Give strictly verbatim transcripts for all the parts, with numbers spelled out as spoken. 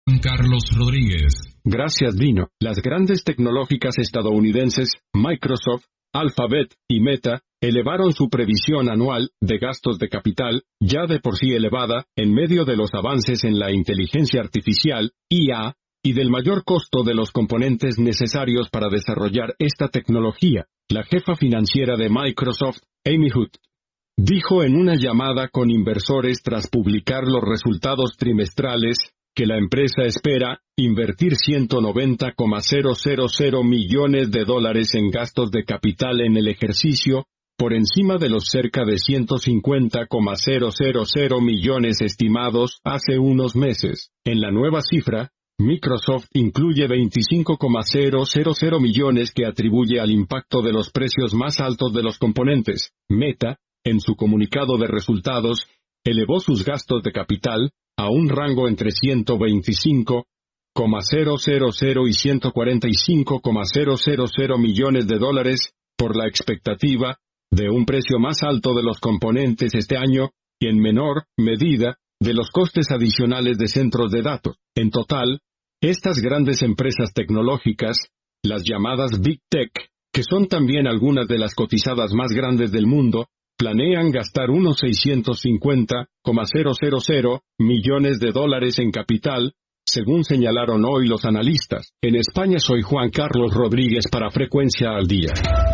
Juan Carlos Rodríguez. Gracias, Dino. Las grandes tecnológicas estadounidenses, Microsoft, Alphabet y Meta, elevaron su previsión anual de gastos de capital, ya de por sí elevada, en medio de los avances en la inteligencia artificial, I A, y del mayor costo de los componentes necesarios para desarrollar esta tecnología. La jefa financiera de Microsoft, Amy Hood, dijo en una llamada con inversores tras publicar los resultados trimestrales, que la empresa espera invertir ciento noventa coma cero cero cero millones de dólares en gastos de capital en el ejercicio, por encima de los cerca de ciento cincuenta coma cero cero cero millones estimados hace unos meses. En la nueva cifra, Microsoft incluye veinticinco coma cero cero cero millones que atribuye al impacto de los precios más altos de los componentes. Meta, en su comunicado de resultados, elevó sus gastos de capital a un rango entre ciento veinticinco coma cero cero cero y ciento cuarenta y cinco coma cero cero cero millones de dólares, por la expectativa de un precio más alto de los componentes este año, y en menor medida, de los costes adicionales de centros de datos. En total, estas grandes empresas tecnológicas, las llamadas Big Tech, que son también algunas de las cotizadas más grandes del mundo, planean gastar unos seiscientos cincuenta coma cero cero cero millones de dólares en capital, según señalaron hoy los analistas. En España soy Juan Carlos Rodríguez para Frecuencia al Día.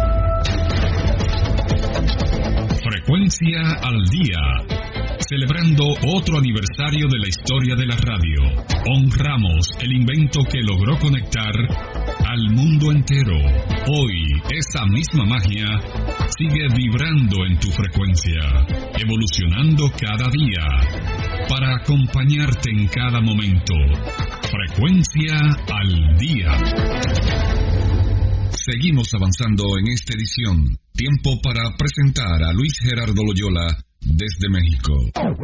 Frecuencia al Día. Celebrando otro aniversario de la historia de la radio, honramos el invento que logró conectar al mundo entero. Hoy, esa misma magia sigue vibrando en tu frecuencia, evolucionando cada día, para acompañarte en cada momento. Frecuencia al Día. Seguimos avanzando en esta edición. Tiempo para presentar a Luis Gerardo Loyola desde México.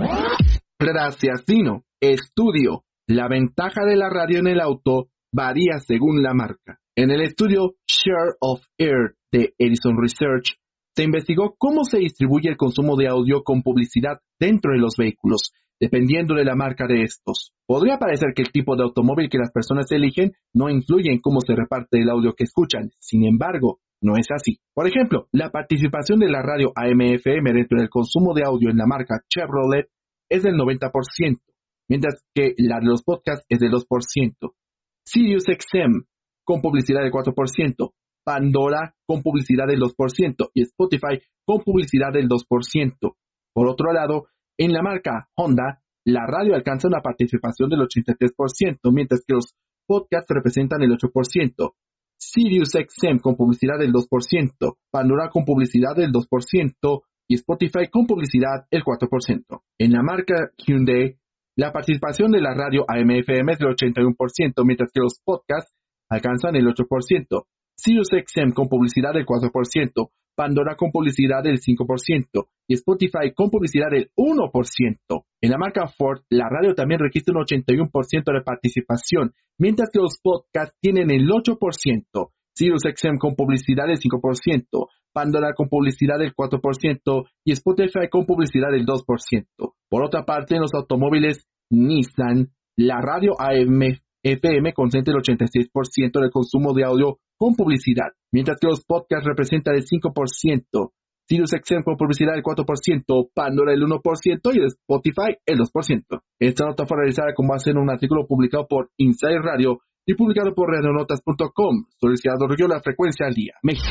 Gracias, Dino. Estudio. La ventaja de la radio en el auto varía según la marca. En el estudio Share of Air de Edison Research, se investigó cómo se distribuye el consumo de audio con publicidad dentro de los vehículos, dependiendo de la marca de estos. Podría parecer que el tipo de automóvil que las personas eligen no influye en cómo se reparte el audio que escuchan. Sin embargo, no es así. Por ejemplo, la participación de la radio A M F M dentro del consumo de audio en la marca Chevrolet es del noventa por ciento, mientras que la de los podcasts es del dos por ciento. Sirius X M con publicidad del cuatro por ciento, Pandora con publicidad del dos por ciento y Spotify con publicidad del dos por ciento. Por otro lado, en la marca Honda, la radio alcanza una participación del ochenta y tres por ciento, mientras que los podcasts representan el ocho por ciento. Sirius X M con publicidad del dos por ciento, Pandora con publicidad del dos por ciento y Spotify con publicidad el cuatro por ciento. En la marca Hyundai, la participación de la radio A M F M es del ochenta y uno por ciento, mientras que los podcasts alcanzan el ocho por ciento. Sirius X M con publicidad del cuatro por ciento, Pandora con publicidad del cinco por ciento y Spotify con publicidad del uno por ciento. En la marca Ford, la radio también registra un ochenta y uno por ciento de participación, mientras que los podcasts tienen el ocho por ciento. Sirius X M con publicidad del cinco por ciento, Pandora con publicidad del cuatro por ciento y Spotify con publicidad del dos por ciento. Por otra parte, en los automóviles Nissan, la radio A M F M concentra el ochenta y seis por ciento del consumo de audio con publicidad, mientras que los podcasts representan el cinco por ciento, Sirius X M con publicidad del cuatro por ciento, Pandora el uno por ciento y Spotify el dos por ciento. Esta nota fue realizada con base en un artículo publicado por Inside Radio y publicado por radionotas punto com. Soy Gerardo Loyola, Frecuencia al Día, México.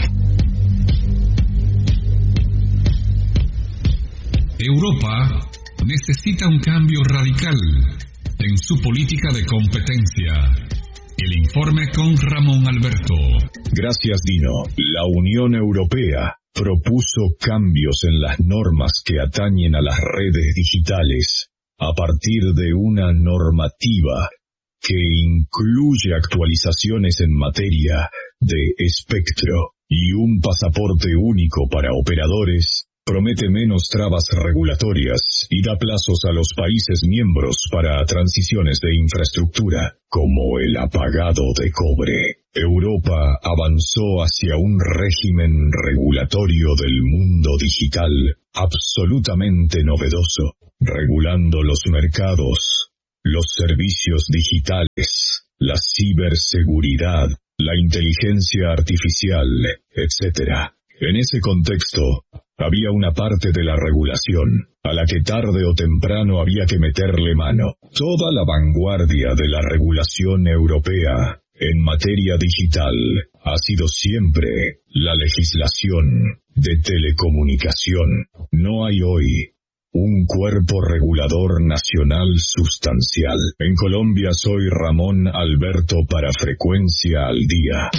Europa necesita un cambio radical en su política de competencia. El informe con Ramón Alberto. Gracias, Dino. La Unión Europea propuso cambios en las normas que atañen a las redes digitales a partir de una normativa que incluye actualizaciones en materia de espectro y un pasaporte único para operadores. Promete menos trabas regulatorias y da plazos a los países miembros para transiciones de infraestructura, como el apagado de cobre. Europa avanzó hacia un régimen regulatorio del mundo digital absolutamente novedoso, regulando los mercados los servicios digitales, la ciberseguridad, la inteligencia artificial, etcétera. En ese contexto, había una parte de la regulación, a la que tarde o temprano había que meterle mano. Toda la vanguardia de la regulación europea en materia digital ha sido siempre la legislación de telecomunicación. No hay hoy un cuerpo regulador nacional sustancial. En Colombia soy Ramón Alberto para Frecuencia al Día.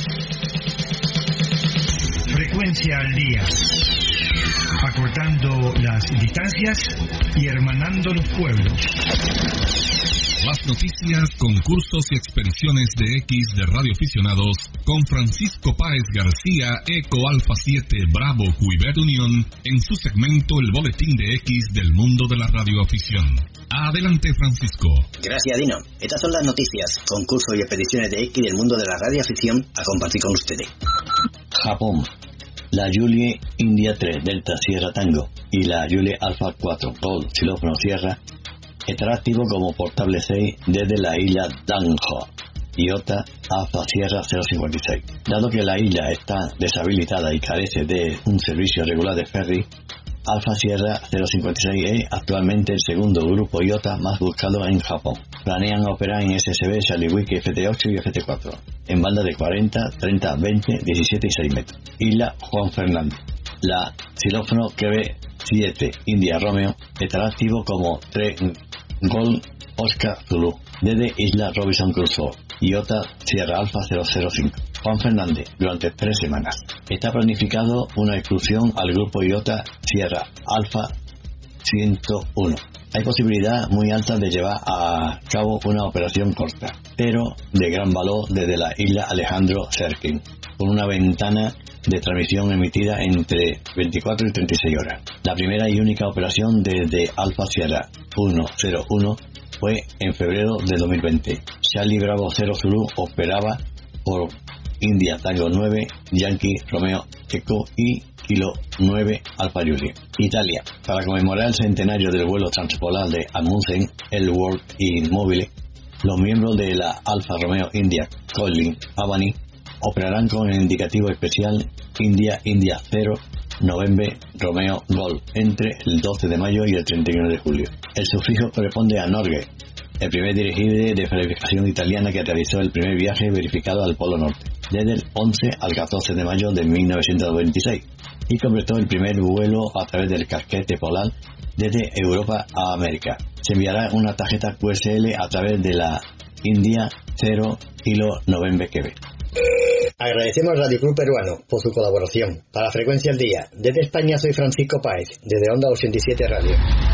Frecuencia al Día. Acortando las distancias y hermanando los pueblos. Las noticias, concursos y expediciones de X de radioaficionados con Francisco Páez García, Eco Alfa siete Bravo Cuiver Unión, en su segmento El Boletín de X del mundo de la radioafición. Adelante, Francisco. Gracias, Dino. Estas son las noticias, concursos y expediciones de X del mundo de la radioafición a compartir con ustedes. Japón. La Julie India tres Delta Sierra Tango y la Julie Alpha cuatro Gold Xilófono Sierra estará activo como portable seis desde la isla Danjo, Iota Alpha Sierra cero cincuenta y seis. Dado que la isla está deshabilitada y carece de un servicio regular de ferry, Alpha Sierra cero cincuenta y seis es actualmente el segundo grupo Iota más buscado en Japón. Planean operar en S S B, Shalliwiki F T ocho y F T cuatro, en banda de cuarenta, treinta, veinte, diecisiete y seis metros. Isla Juan Fernández. La xilófono Q B siete India Romeo estará activo como tres Gold Oscar Zulu desde Isla Robinson Crusoe, Iota Sierra Alpha cero cero cinco. Juan Fernández, durante tres semanas. Está planificado una excursión al grupo Iota Sierra Alpha ciento uno. Hay posibilidad muy alta de llevar a cabo una operación corta, pero de gran valor desde la isla Alejandro Serkin, con una ventana de transmisión emitida entre veinticuatro y treinta y seis horas. La primera y única operación desde Alpha Sierra ciento uno fue en febrero de dos mil veinte. Charlie Bravo cero Zulu operaba por India Tango nueve, Yankee Romeo Eco y Kilo nueve Alfa Julie. Italia. Para conmemorar el centenario del vuelo transpolar de Amundsen, el World y Mobile, los miembros de la Alfa Romeo India Colin Albany operarán con el indicativo especial India India cero November Romeo Golf entre el doce de mayo y el treinta y uno de julio. El sufijo corresponde a Norge, el primer dirigible de verificación italiana que realizó el primer viaje verificado al Polo Norte, desde el once al catorce de mayo de mil novecientos veintiséis, y completó el primer vuelo a través del casquete polar desde Europa a América. Se enviará una tarjeta Q S L a través de la India cero Kilo November Quebec. Agradecemos a Radio Club Peruano por su colaboración. Para Frecuencia al Día, desde España soy Francisco Páez, desde Onda ochenta y siete Radio.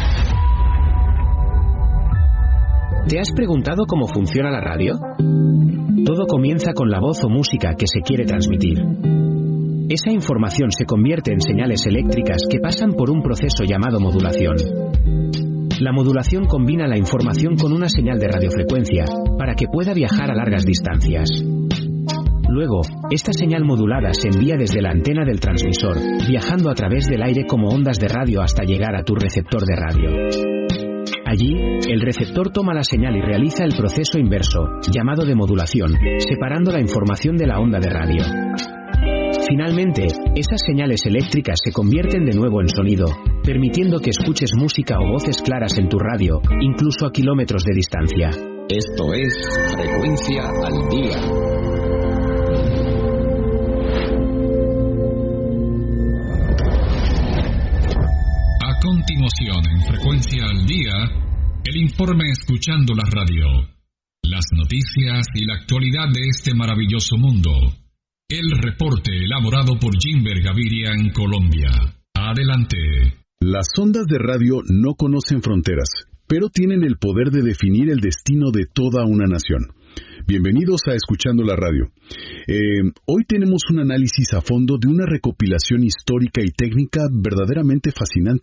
¿Te has preguntado cómo funciona la radio? Todo comienza con la voz o música que se quiere transmitir. Esa información se convierte en señales eléctricas que pasan por un proceso llamado modulación. La modulación combina la información con una señal de radiofrecuencia para que pueda viajar a largas distancias. Luego, esta señal modulada se envía desde la antena del transmisor, viajando a través del aire como ondas de radio hasta llegar a tu receptor de radio. Allí, el receptor toma la señal y realiza el proceso inverso, llamado de modulación, separando la información de la onda de radio. Finalmente, esas señales eléctricas se convierten de nuevo en sonido, permitiendo que escuches música o voces claras en tu radio, incluso a kilómetros de distancia. Esto es Frecuencia al Día. A continuación, en Frecuencia al Día, el informe Escuchando la Radio, las noticias y la actualidad de este maravilloso mundo. El reporte elaborado por Jimber Gaviria en Colombia. Adelante. Las ondas de radio no conocen fronteras, pero tienen el poder de definir el destino de toda una nación. Bienvenidos a Escuchando la Radio. Eh, hoy tenemos un análisis a fondo de una recopilación histórica y técnica verdaderamente fascinante.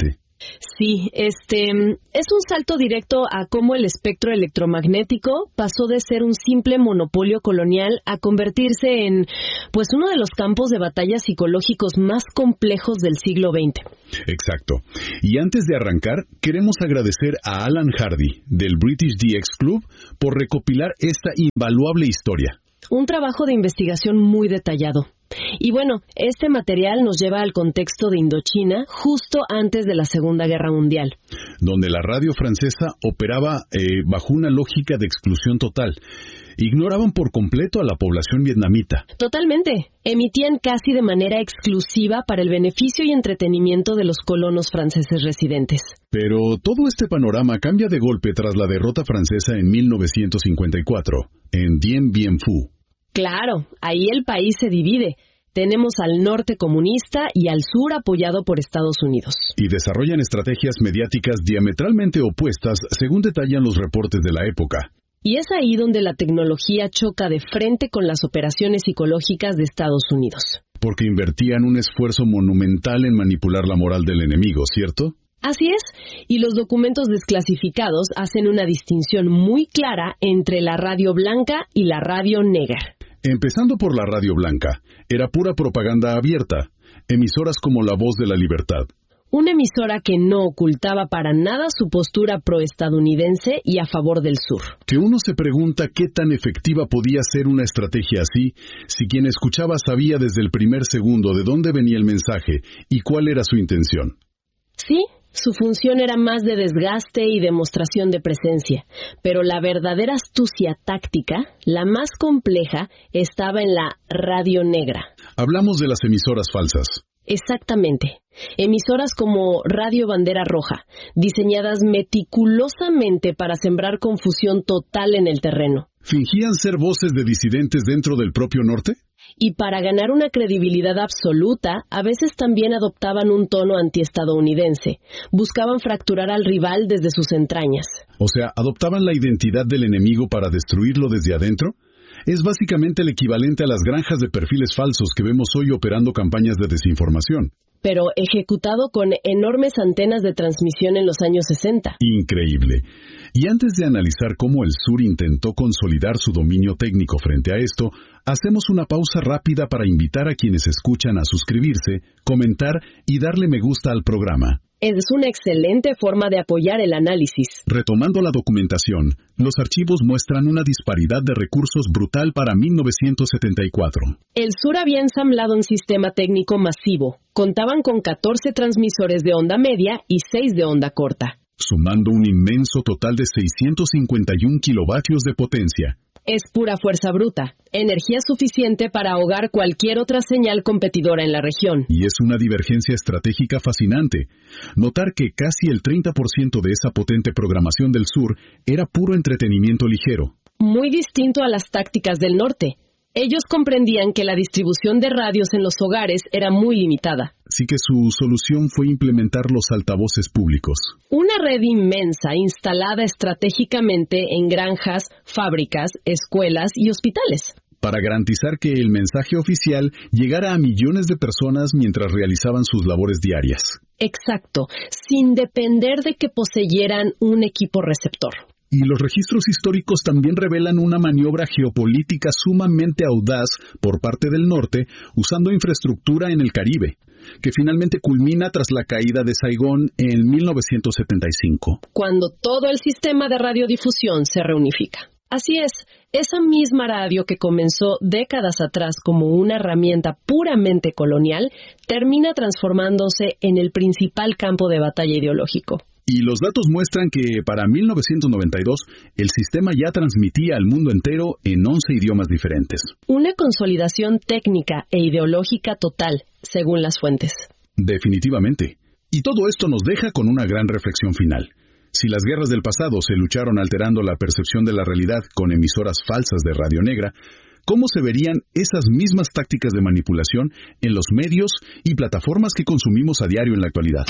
Sí, este es un salto directo a cómo el espectro electromagnético pasó de ser un simple monopolio colonial a convertirse en, pues, uno de los campos de batalla psicológicos más complejos del siglo veinte. Exacto. Y antes de arrancar, queremos agradecer a Alan Hardy, del British D X Club, por recopilar esta invaluable historia. Un trabajo de investigación muy detallado. Y bueno, este material nos lleva al contexto de Indochina justo antes de la Segunda Guerra Mundial, donde la radio francesa operaba eh, bajo una lógica de exclusión total. Ignoraban por completo a la población vietnamita. Totalmente. Emitían casi de manera exclusiva para el beneficio y entretenimiento de los colonos franceses residentes. Pero todo este panorama cambia de golpe tras la derrota francesa en mil novecientos cincuenta y cuatro, en Dien Bien Phu. Claro, ahí el país se divide. Tenemos al norte comunista y al sur apoyado por Estados Unidos. Y desarrollan estrategias mediáticas diametralmente opuestas, según detallan los reportes de la época. Y es ahí donde la tecnología choca de frente con las operaciones psicológicas de Estados Unidos. Porque invertían un esfuerzo monumental en manipular la moral del enemigo, ¿cierto? Así es, y los documentos desclasificados hacen una distinción muy clara entre la radio blanca y la radio negra. Empezando por la radio blanca, era pura propaganda abierta, emisoras como La Voz de la Libertad. Una emisora que no ocultaba para nada su postura proestadounidense y a favor del sur. Que uno se pregunta qué tan efectiva podía ser una estrategia así, si quien escuchaba sabía desde el primer segundo de dónde venía el mensaje y cuál era su intención. Sí, su función era más de desgaste y demostración de presencia, pero la verdadera astucia táctica, la más compleja, estaba en la radio negra. Hablamos de las emisoras falsas. Exactamente. Emisoras como Radio Bandera Roja, diseñadas meticulosamente para sembrar confusión total en el terreno. ¿Fingían ser voces de disidentes dentro del propio norte? Y para ganar una credibilidad absoluta, a veces también adoptaban un tono antiestadounidense. Buscaban fracturar al rival desde sus entrañas. O sea, ¿adoptaban la identidad del enemigo para destruirlo desde adentro? Es básicamente el equivalente a las granjas de perfiles falsos que vemos hoy operando campañas de desinformación. Pero ejecutado con enormes antenas de transmisión en los años sesenta. Increíble. Y antes de analizar cómo el sur intentó consolidar su dominio técnico frente a esto, hacemos una pausa rápida para invitar a quienes escuchan a suscribirse, comentar y darle me gusta al programa. Es una excelente forma de apoyar el análisis. Retomando la documentación, los archivos muestran una disparidad de recursos brutal para mil novecientos setenta y cuatro. El sur había ensamblado un sistema técnico masivo. Contaban con catorce transmisores de onda media y seis de onda corta, sumando un inmenso total de seiscientos cincuenta y un kilovatios de potencia. Es pura fuerza bruta, energía suficiente para ahogar cualquier otra señal competidora en la región. Y es una divergencia estratégica fascinante. Notar que casi el treinta por ciento de esa potente programación del sur era puro entretenimiento ligero. Muy distinto a las tácticas del norte. Ellos comprendían que la distribución de radios en los hogares era muy limitada. Así que su solución fue implementar los altavoces públicos. Una red inmensa instalada estratégicamente en granjas, fábricas, escuelas y hospitales. Para garantizar que el mensaje oficial llegara a millones de personas mientras realizaban sus labores diarias. Exacto, sin depender de que poseyeran un equipo receptor. Y los registros históricos también revelan una maniobra geopolítica sumamente audaz por parte del norte, usando infraestructura en el Caribe, que finalmente culmina tras la caída de Saigón en mil novecientos setenta y cinco. Cuando todo el sistema de radiodifusión se reunifica. Así es, esa misma radio que comenzó décadas atrás como una herramienta puramente colonial, termina transformándose en el principal campo de batalla ideológico. Y los datos muestran que para mil novecientos noventa y dos el sistema ya transmitía al mundo entero en once idiomas diferentes. Una consolidación técnica e ideológica total, según las fuentes. Definitivamente. Y todo esto nos deja con una gran reflexión final. Si las guerras del pasado se lucharon alterando la percepción de la realidad con emisoras falsas de radio negra, ¿cómo se verían esas mismas tácticas de manipulación en los medios y plataformas que consumimos a diario en la actualidad?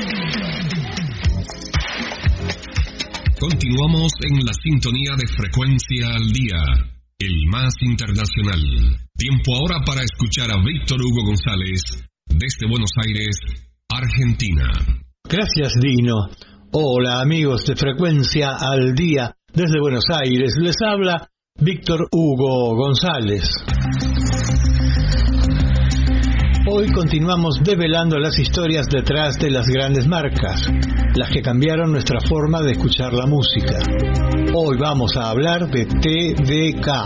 Continuamos en la sintonía de Frecuencia al Día, el más internacional. Tiempo ahora para escuchar a Víctor Hugo González desde Buenos Aires, Argentina. Gracias, Dino. Hola, amigos de Frecuencia al Día. Desde Buenos Aires les habla Víctor Hugo González. Hoy continuamos develando las historias detrás de las grandes marcas, las que cambiaron nuestra forma de escuchar la música. Hoy vamos a hablar de T D K.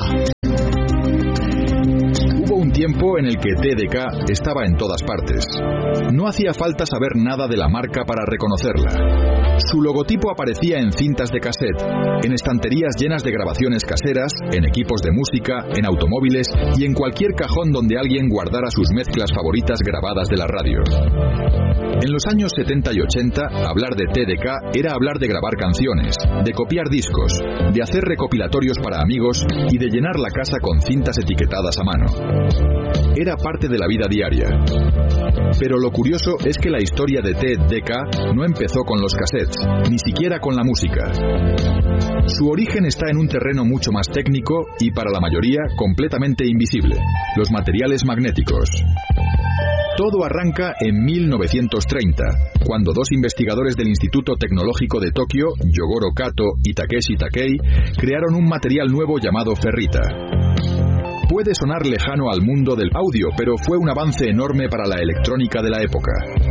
Hubo un tiempo en el que T D K estaba en todas partes. No hacía falta saber nada de la marca para reconocerla. Su logotipo aparecía en cintas de cassette, en estanterías llenas de grabaciones caseras, en equipos de música, en automóviles y en cualquier cajón donde alguien guardara sus mezclas favoritas grabadas de la radio. En los años setenta y ochenta, hablar de T D K era hablar de grabar canciones, de copiar discos, de hacer recopilatorios para amigos y de llenar la casa con cintas etiquetadas a mano. Era parte de la vida diaria. Pero lo curioso es que la historia de T D K no empezó con los cassettes, ni siquiera con la música. Su origen está en un terreno mucho más técnico y para la mayoría completamente invisible: los materiales magnéticos. Todo arranca en mil novecientos treinta, cuando dos investigadores del Instituto Tecnológico de Tokio, Yogoro Kato y Takeshi Takei, crearon un material nuevo llamado ferrita. Puede sonar lejano al mundo del audio, pero fue un avance enorme para la electrónica de la época.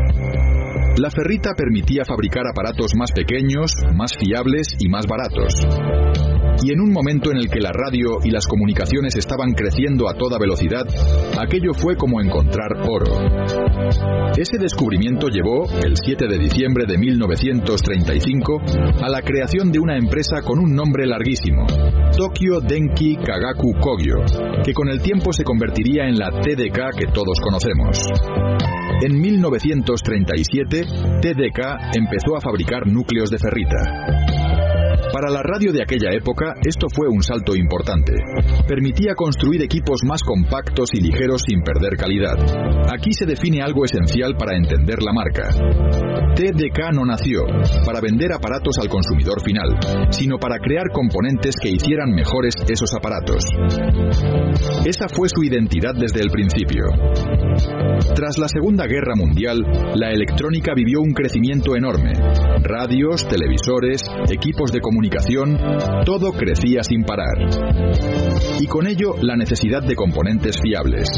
La ferrita permitía fabricar aparatos más pequeños, más fiables y más baratos. Y en un momento en el que la radio y las comunicaciones estaban creciendo a toda velocidad, aquello fue como encontrar oro. Ese descubrimiento llevó, el siete de diciembre de mil novecientos treinta y cinco, a la creación de una empresa con un nombre larguísimo: Tokyo Denki Kagaku Kogyo, que con el tiempo se convertiría en la T D K que todos conocemos. En mil novecientos treinta y siete, T D K empezó a fabricar núcleos de ferrita. Para la radio de aquella época, esto fue un salto importante. Permitía construir equipos más compactos y ligeros sin perder calidad. Aquí se define algo esencial para entender la marca. T D K no nació para vender aparatos al consumidor final, sino para crear componentes que hicieran mejores esos aparatos. Esa fue su identidad desde el principio. Tras la Segunda Guerra Mundial, la electrónica vivió un crecimiento enorme. Radios, televisores, equipos de comunicación, todo crecía sin parar. Y con ello, la necesidad de componentes fiables.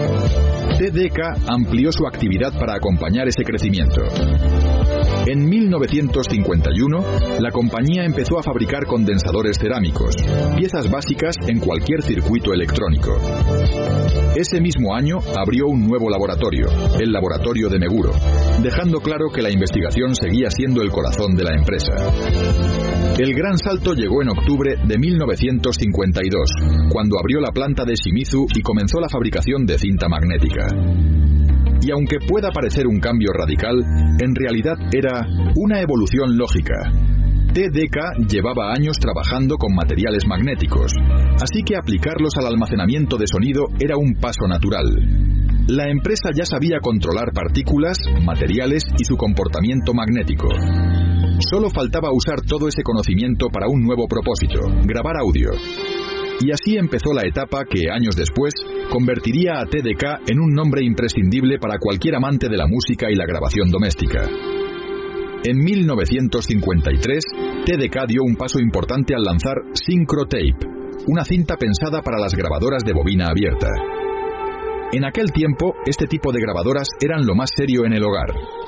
T D K amplió su actividad para acompañar ese crecimiento. En mil novecientos cincuenta y uno, la compañía empezó a fabricar condensadores cerámicos, piezas básicas en cualquier circuito electrónico. Ese mismo año abrió un nuevo laboratorio, el laboratorio de Meguro, dejando claro que la investigación seguía siendo el corazón de la empresa. El gran salto llegó en octubre de mil novecientos cincuenta y dos, cuando abrió la planta de Shimizu y comenzó la fabricación de cinta magnética. Y aunque pueda parecer un cambio radical, en realidad era una evolución lógica. T D K llevaba años trabajando con materiales magnéticos, así que aplicarlos al almacenamiento de sonido era un paso natural. La empresa ya sabía controlar partículas, materiales y su comportamiento magnético. Solo faltaba usar todo ese conocimiento para un nuevo propósito: grabar audio. Y así empezó la etapa que, años después, convertiría a T D K en un nombre imprescindible para cualquier amante de la música y la grabación doméstica. En mil novecientos cincuenta y tres, T D K dio un paso importante al lanzar Synchrotape, una cinta pensada para las grabadoras de bobina abierta. En aquel tiempo, este tipo de grabadoras eran lo más serio en el hogar.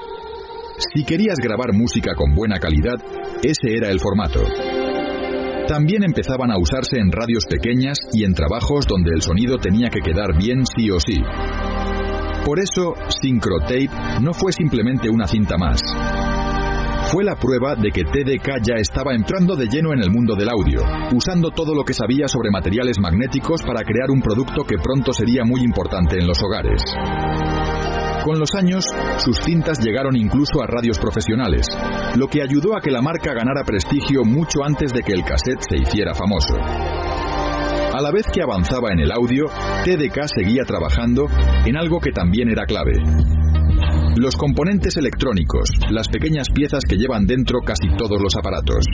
Si querías grabar música con buena calidad, ese era el formato. También empezaban a usarse en radios pequeñas y en trabajos donde el sonido tenía que quedar bien sí o sí. Por eso, Synchrotape no fue simplemente una cinta más. Fue la prueba de que T D K ya estaba entrando de lleno en el mundo del audio, usando todo lo que sabía sobre materiales magnéticos para crear un producto que pronto sería muy importante en los hogares. Con los años, sus cintas llegaron incluso a radios profesionales, lo que ayudó a que la marca ganara prestigio mucho antes de que el cassette se hiciera famoso. A la vez que avanzaba en el audio, T D K seguía trabajando en algo que también era clave: los componentes electrónicos, las pequeñas piezas que llevan dentro casi todos los aparatos.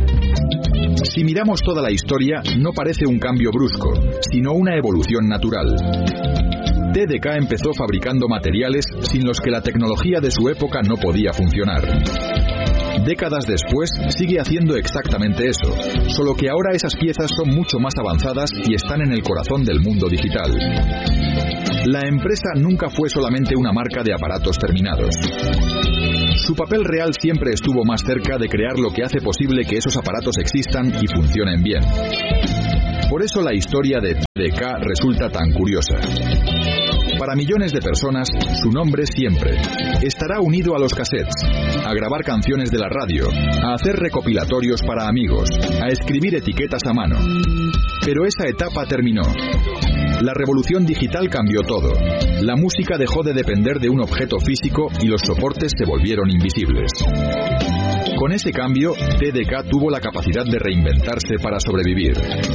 Si miramos toda la historia, no parece un cambio brusco, sino una evolución natural. T D K empezó fabricando materiales sin los que la tecnología de su época no podía funcionar. Décadas después, sigue haciendo exactamente eso, solo que ahora esas piezas son mucho más avanzadas y están en el corazón del mundo digital. La empresa nunca fue solamente una marca de aparatos terminados. Su papel real siempre estuvo más cerca de crear lo que hace posible que esos aparatos existan y funcionen bien. Por eso la historia de T D K resulta tan curiosa. Para millones de personas, su nombre siempre estará unido a los cassettes, a grabar canciones de la radio, a hacer recopilatorios para amigos, a escribir etiquetas a mano. Pero esa etapa terminó. La revolución digital cambió todo. La música dejó de depender de un objeto físico y los soportes se volvieron invisibles. Con ese cambio, T D K tuvo la capacidad de reinventarse para sobrevivir.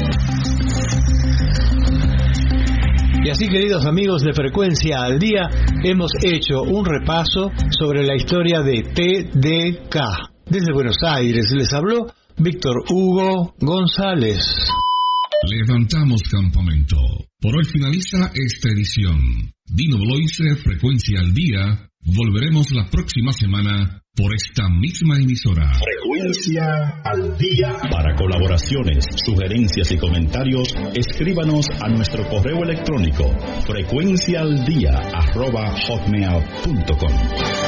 Y así, queridos amigos de Frecuencia al Día, hemos hecho un repaso sobre la historia de T D K. Desde Buenos Aires les habló Víctor Hugo González. Levantamos campamento. Por hoy finaliza esta edición. Dino Bloise, Frecuencia al Día. Volveremos la próxima semana por esta misma emisora. Frecuencia al Día. Para colaboraciones, sugerencias y comentarios, escríbanos a nuestro correo electrónico frecuenciaaldia arroba hotmail punto com.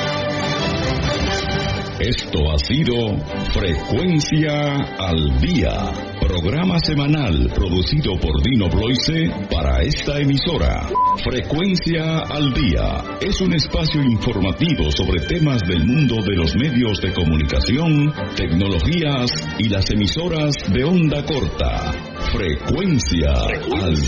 Esto ha sido Frecuencia al Día, programa semanal producido por Dino Bloise para esta emisora. Frecuencia al Día es un espacio informativo sobre temas del mundo de los medios de comunicación, tecnologías y las emisoras de onda corta. Frecuencia al